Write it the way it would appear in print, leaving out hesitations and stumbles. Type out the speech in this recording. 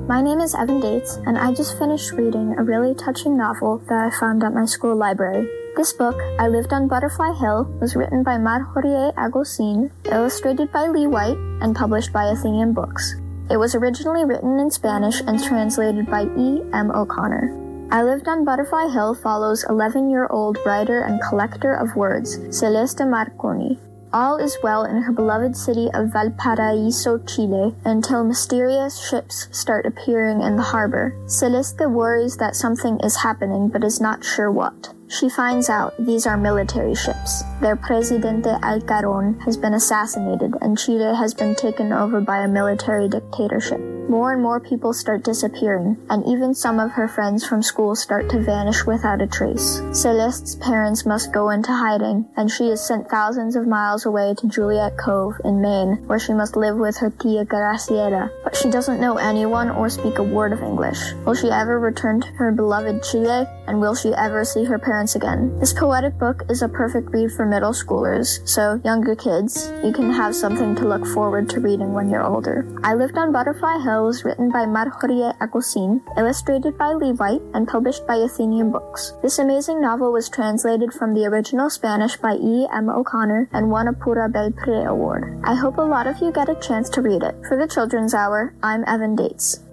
My name is Evan Dates, and I just finished reading a really touching novel that I found at my school library. This book, I Lived on Butterfly Hill, was written by Marjorie Agosin, illustrated by Lee White, and published by Athenian Books. It was originally written in Spanish and translated by E. M. O'Connor. I Lived on Butterfly Hill follows 11-year-old writer and collector of words, Celeste Marconi. All is well in her beloved city of Valparaiso, Chile, until mysterious ships start appearing in the harbor. Celeste worries that something is happening but is not sure what. She finds out these are military ships. Their Presidente Alcaron has been assassinated and Chile has been taken over by a military dictatorship. More and more people start disappearing, and even some of her friends from school start to vanish without a trace. Celeste's parents must go into hiding, and she is sent thousands of miles away to Juliet Cove in Maine, where she must live with her tia Graciela. But she doesn't know anyone or speak a word of English. Will she ever return to her beloved Chile, and will she ever see her parents again? This poetic book is a perfect read for middle schoolers, so younger kids, you can have something to look forward to reading when you're older. I Lived on Butterfly Hill was written by Marjorie Agosin, illustrated by Lee White, and published by Athenian Books. This amazing novel was translated from the original Spanish by E. M. O'Connor and won a Pura Belpré Award. I hope a lot of you get a chance to read it. For the Children's Hour, I'm Evan Dates.